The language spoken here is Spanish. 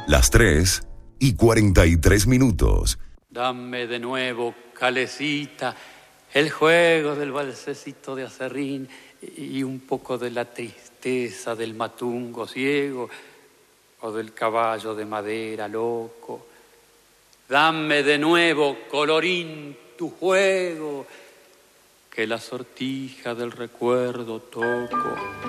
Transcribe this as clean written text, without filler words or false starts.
Las 3:43. Dame de nuevo, calecita, el juego del balsecito de acerrín y un poco de la tristeza del matungo ciego o del caballo de madera loco. Dame de nuevo, colorín, tu juego, que la sortija del recuerdo toco.